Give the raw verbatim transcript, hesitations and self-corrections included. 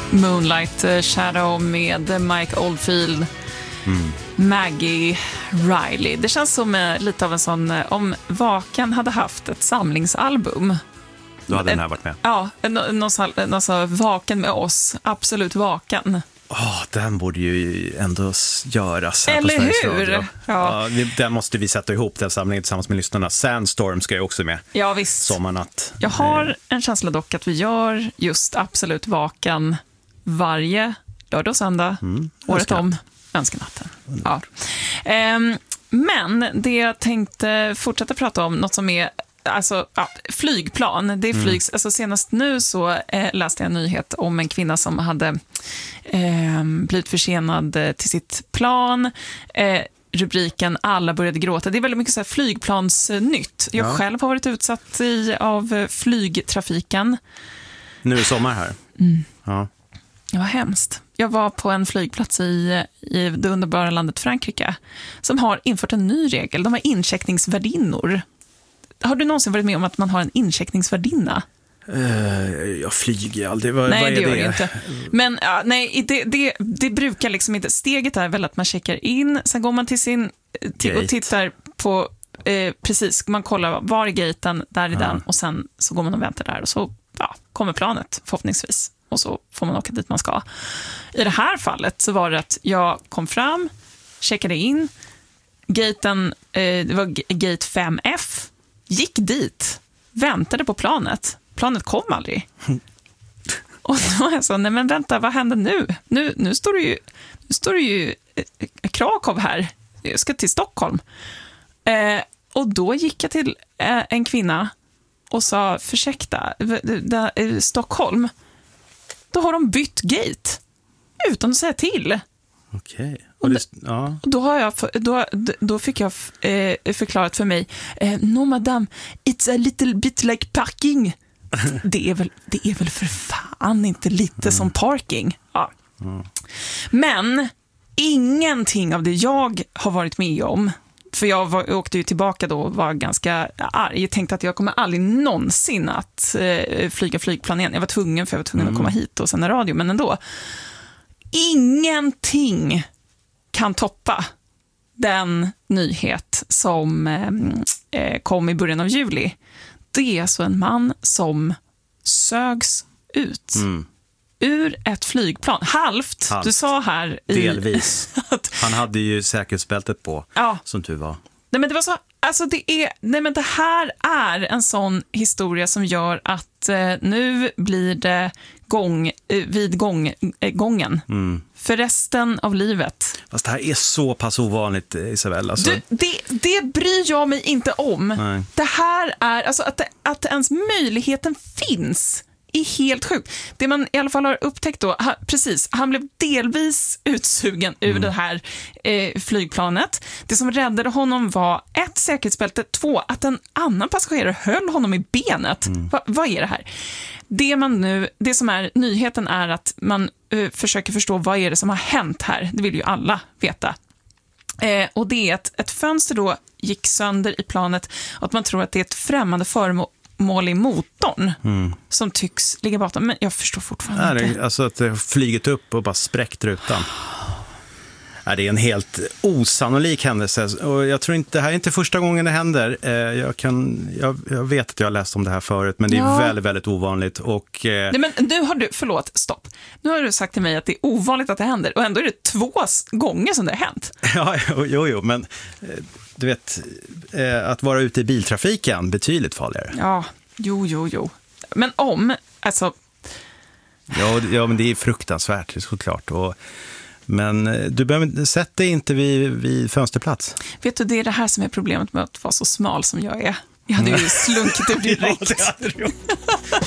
Moonlight Shadow med Mike Oldfield, mm. Maggie Riley. Det känns som eh, lite av en sån, eh, om Vakan hade haft ett samlingsalbum. Då hade den här varit med. Ja, någon, någon så Vaken med oss, absolut Vakan. Oh, den borde ju ändå göras här. Eller på Sveriges hur? Radio. Ja. Ja, den måste vi sätta ihop, den samlingen tillsammans med lyssnarna. Sandstorm ska ju också med. Ja, visst. Sommarnatt. Jag har en känsla dock att vi gör just absolut Vakan varje lördag och söndag, mm. året om. Önskenatten. Ja. Ehm, men det jag tänkte fortsätta prata om, något som är alltså, ja, flygplan. Det är flygs, mm. alltså, senast nu så eh, läste jag en nyhet om en kvinna som hade eh, blivit försenad till sitt plan. Eh, rubriken Alla började gråta. Det är väldigt mycket så här flygplansnytt. Jag ja. själv har varit utsatt i, av flygtrafiken. Nu är sommar här. Mm. Ja. Det var hemskt. Jag var på en flygplats i, i det underbara landet Frankrike som har infört en ny regel. De har incheckningsvärdinnor. Har du någonsin varit med om att man har en incheckningsvärdinna? Uh, jag flyger aldrig. Vad, nej, vad är det gör det? det inte. Men ja, nej, det, det, det brukar liksom inte. Steget är väl att man checkar in, sen går man till sin till, och tittar på eh, precis, man kollar var är gaten, där är uh. den, och sen så går man och väntar där och så ja, kommer planet förhoppningsvis. Och så får man åka dit man ska. I det här fallet så var det att jag kom fram, checkade in, gaten, eh, det var gate fem F, gick dit, väntade på planet. Planet kom aldrig. Och då var jag så, nej men vänta, vad händer nu? Nu, nu står det ju, nu står det ju eh, Krakow här. Jag ska till Stockholm. Eh, och då gick jag till eh, en kvinna och sa, försäkta, eh, Stockholm. Då har de bytt gate utan att säga till. Okej. Okay. Och, det, ja. och då, har jag, då, då fick jag eh, förklarat för mig, eh, no madame, it's a little bit like parking. det, är väl, det är väl för fan inte lite mm. som parking. Ja. Mm. Men ingenting av det jag har varit med om, för jag, var, jag åkte ju tillbaka då och var ganska arg. Jag tänkte att jag kommer aldrig någonsin att eh, flyga flygplan igen. Jag var tvungen för jag var tvungen mm. att komma hit och sända radio, men ändå. Ingenting kan toppa den nyhet som eh, kom i början av juli. Det är alltså en man som sögs ut mm. ur ett flygplan. Halvt, Halvt. Du sa här i, delvis. att, han hade ju säkerhetsbältet på, ja. Som tur var. Nej, men det var så, alltså det är, nej men det här är en sån historia som gör att eh, nu blir det gång eh, vid gång, eh, gången. Mm. För resten av livet. Fast det här är så pass ovanligt, Isabella. Alltså. Du, det, det bryr jag mig inte om. Nej. Det här är, alltså att, det, att ens möjligheten finns är helt sjukt. Det man i alla fall har upptäckt då, ha, precis, han blev delvis utsugen ur mm. det här eh, flygplanet. Det som räddade honom var ett, säkerhetsbälte, två, att en annan passagerare höll honom i benet. Mm. Va, vad är det här? Det man nu, det som är nyheten är att man eh, försöker förstå vad är det som har hänt här. Det vill ju alla veta. Eh, och det är att ett fönster då gick sönder i planet och att man tror att det är ett främmande föremål mål i motorn mm. som tycks ligga bakom, men jag förstår fortfarande Nej, inte. Alltså att det har flygit upp och bara spräckt rutan. Nej, det är en helt osannolik händelse och jag tror inte, det här är inte första gången det händer. Jag, kan, jag, jag vet att jag har läst om det här förut, men det är ja. väldigt, väldigt ovanligt. Och, eh... Nej, men nu har du, förlåt, stopp. Nu har du sagt till mig att det är ovanligt att det händer och ändå är det två gånger som det har hänt. Ja, jo, jo, men du vet, att vara ute i biltrafiken betydligt farligare. Ja, jo, jo, jo. Men om, alltså... Ja, ja men det är fruktansvärt, det är såklart. Och, men du behöver sätta dig inte vid, vid fönsterplats. Vet du, det är det här som är problemet med att vara så smal som jag är. Jag hade ju slunkit ur direkt. Ja, det hade du.